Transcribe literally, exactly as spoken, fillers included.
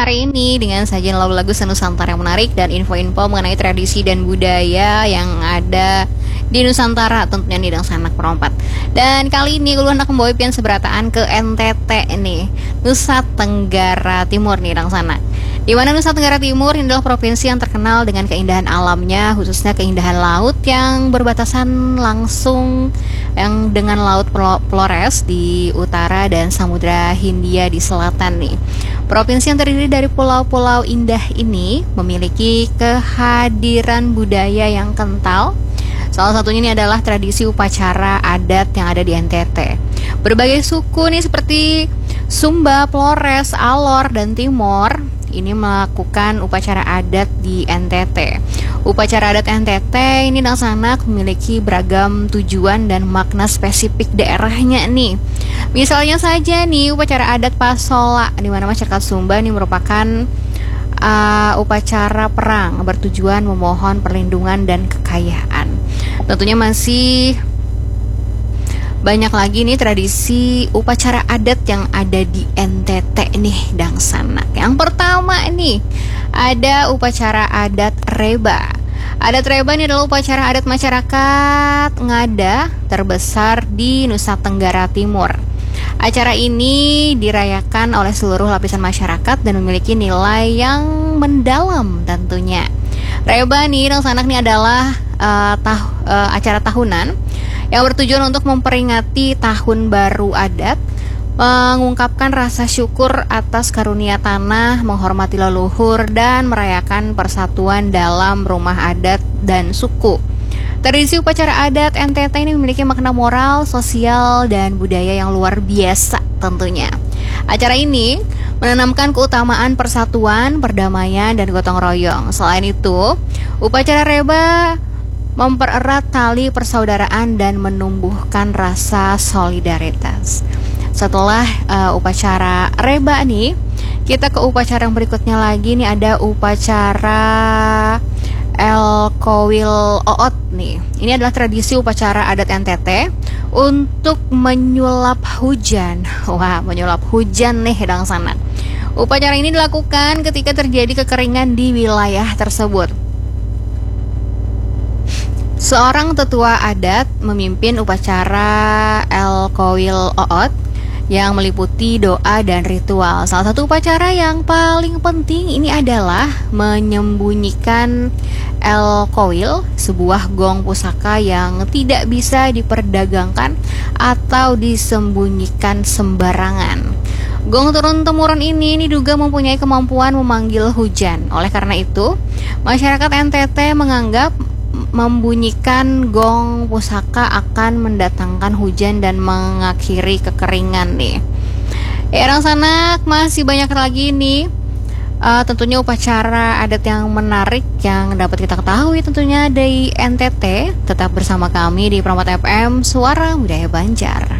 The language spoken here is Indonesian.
hari ini dengan sajian lagu-lagu Nusantara yang menarik dan info-info mengenai tradisi dan budaya yang ada di Nusantara, tentunya nih dengan Sanak Perompat. Dan kali ini gue hendak membawa pian seberataan ke N T T nih, Nusa Tenggara Timur nih Dang Sana. Di mana Nusa Tenggara Timur ini adalah provinsi yang terkenal dengan keindahan alamnya, khususnya keindahan laut yang berbatasan langsung yang dengan Laut Flores di utara dan Samudra Hindia di selatan nih. Provinsi yang terdiri dari pulau-pulau indah ini memiliki kehadiran budaya yang kental. Salah satunya ini adalah tradisi upacara adat yang ada di N T T. Berbagai suku nih seperti Sumba, Flores, Alor, dan Timor ini melakukan upacara adat di N T T. Upacara adat N T T ini Dang Sanak memiliki beragam tujuan dan makna spesifik daerahnya nih. Misalnya saja nih upacara adat Pasola, di mana masyarakat Sumba ini merupakan uh, upacara perang bertujuan memohon perlindungan dan kekayaan. Tentunya masih banyak lagi nih tradisi upacara adat yang ada di N T T nih Dang Sanak. Yang pertama nih ada upacara adat Reba. Adat Reba ini adalah upacara adat masyarakat Ngada terbesar di Nusa Tenggara Timur. Acara ini dirayakan oleh seluruh lapisan masyarakat dan memiliki nilai yang mendalam tentunya. Reba nih Dang Sanak nih adalah uh, tah- uh, acara tahunan yang bertujuan untuk memperingati tahun baru adat, mengungkapkan rasa syukur atas karunia tanah, menghormati leluhur, dan merayakan persatuan dalam rumah adat dan suku. Tradisi upacara adat N T T ini memiliki makna moral, sosial, dan budaya yang luar biasa tentunya. Acara ini menanamkan keutamaan persatuan, perdamaian, dan gotong royong. Selain itu, upacara Reba mempererat tali persaudaraan dan menumbuhkan rasa solidaritas. Setelah uh, upacara Reba nih, kita ke upacara yang berikutnya lagi nih, ada upacara El Kowil Oot nih. Ini adalah tradisi upacara adat N T T untuk menyulap hujan. Wah, menyulap hujan nih Dang Sanak. Upacara ini dilakukan ketika terjadi kekeringan di wilayah tersebut. Seorang tetua adat memimpin upacara El Kowil Oot yang meliputi doa dan ritual. Salah satu upacara yang paling penting ini adalah menyembunyikan El Kowil, sebuah gong pusaka yang tidak bisa diperdagangkan atau disembunyikan sembarangan. Gong turun-temurun ini diduga mempunyai kemampuan memanggil hujan. Oleh karena itu, masyarakat N T T menganggap membunyikan gong pusaka akan mendatangkan hujan dan mengakhiri kekeringan nih. Ya Dang Sanak, masih banyak lagi nih uh, tentunya upacara adat yang menarik yang dapat kita ketahui tentunya dari N T T. Tetap bersama kami di Perompat F M, Suara Budaya Banjar.